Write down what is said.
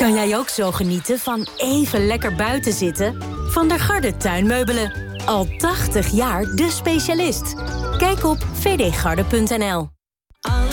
Kan jij ook zo genieten van even lekker buiten zitten? Van der Garde tuinmeubelen. Al 80 jaar de specialist. Kijk op vdgarde.nl.